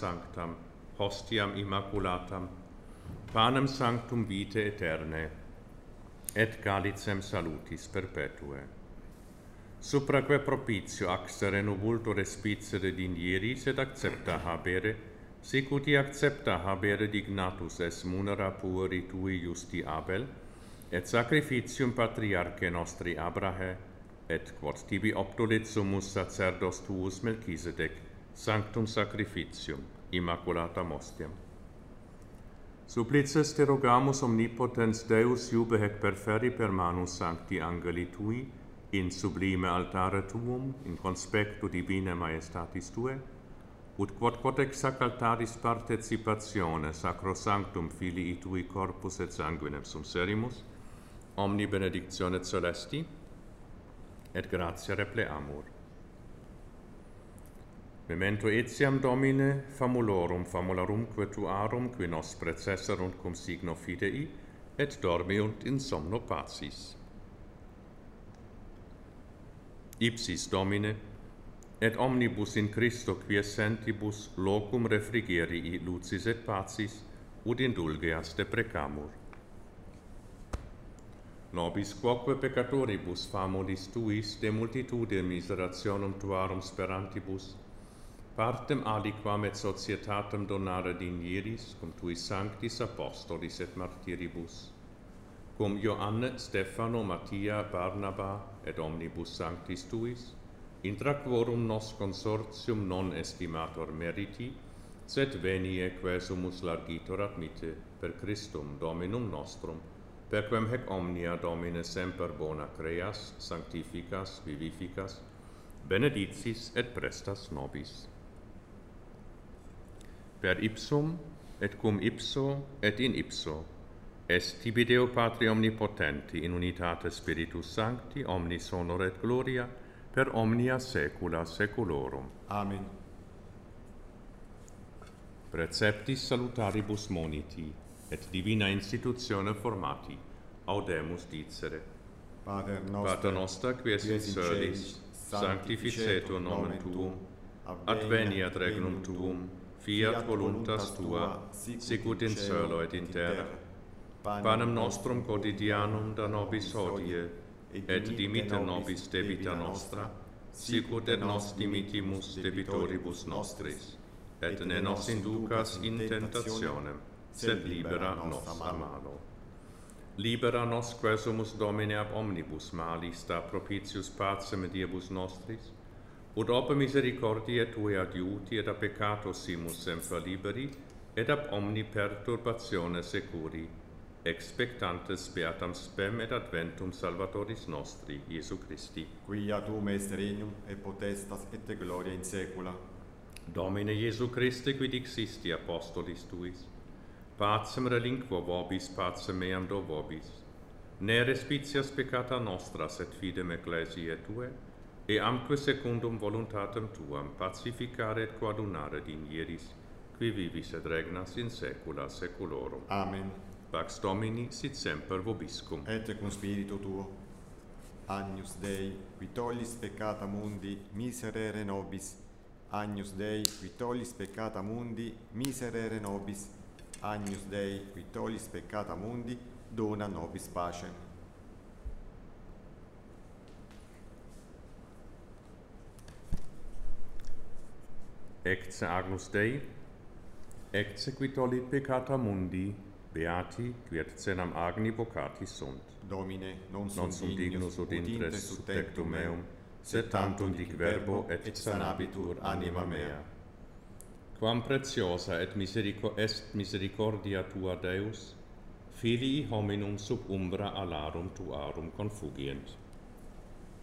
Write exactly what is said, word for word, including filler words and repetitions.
sanctam, hostiam immaculatam, panem sanctum vitae aeternae, et calicem salutis perpetue. Supraque propitio axere nubulto respicere dinieris et accepta habere, sic uti accepta habere dignatus es munera pueri tui justi Abel, et sacrificium patriarche nostri Abrahe, et quod tibi obtulit summus sacerdos tuus Melchisedec, sanctum sacrificium, immaculatam ostiam. Supplices te rogamus omnipotens Deus iube hec perferi per manus sancti angeli tui, in sublime altare tuum, in conspectu divine majestatis tue, ut quod cotex sac altaris participatione sacrosanctum filii tui corpus et sanguinem sum serimus, omni benedictione celesti, et gratia repleamur. Memento etiam Domine famulorum famularumque tuarum, qui nos precesserunt cum signo fidei, et dormiunt in somno pacis. Ipsis Domine, et omnibus in Christo quiescentibus locum refrigerii lucis et pacis, ud indulgeas deprecamur. Nobis quoque peccatoribus famulis tuis de multitude miserationum tuarum sperantibus, partem aliquam et societatem donare dinieris, cum tuis sanctis apostolis et martyribus, cum Ioanne, Stefano, Mattia, Barnaba, et omnibus sanctis tuis, intra quorum nos consortium non estimator meriti, sed venie quesumus largitor admite per Christum Dominum nostrum, per quem hec omnia Domine semper bona creas, sanctificas, vivificas, benedicis et prestas nobis. Per ipsum, et cum ipso, et in ipso, est tibi Deo Patri omnipotenti in unitate Spiritus Sancti, omnis honor et gloria, per omnia saecula saeculorum. Amen. Preceptis salutaribus moniti, et divina institutione formati, audemus dicere. Pater noster, Pater noster, qui es in celis, sanctificetur nomen tuum, adveniat regnum tuum, fiat voluntas tua, sicut in cielo et in terra. Panem nostrum quotidianum da nobis hodie, et dimitte nobis debita nostra, sicut et nos dimittimus debitoribus nostris, et ne nos inducas in tentationem, sed libera nos a malo. Libera nos quesumus Domine ab omnibus malis, da propitius pacem diebus nostris, ut ob misericordiae Tue adiuti et a peccato simus semper liberi, et ab omni perturbatione securi, expectantes beatam spem et adventum Salvatoris nostri, Iesu Christi. Quia tuum est regnum et potestas et gloria in saecula. Domine Iesu Christe, qui dixisti apostolis tuis, pacem relinquo vobis, pacem meam do vobis. Ne respicias peccata nostra, sed fidem ecclesiae Tue, e amque secundum voluntatem Tuam pacificare et coadunare dinieris, qui vivis et regnas in saecula saeculorum. Amen. Pax Domini sit semper vobiscum. Et cum spiritu tuo. Agnus Dei, qui tollis peccata mundi, miserere nobis. Agnus Dei, qui tollis peccata mundi, miserere nobis. Agnus Dei, qui tollis peccata mundi, dona nobis pacem. Ecce Agnus Dei, ecce qui tollit peccata mundi, beati qui et cenam agni vocati sunt. Domine, non sum, Non sum dignus ut intres sub tectum meum, sed tantum dic verbo et sanabitur anima mea. Quam preciosa et miserico est misericordia Tua, Deus, filii hominum sub umbra alarum Tuarum confugient.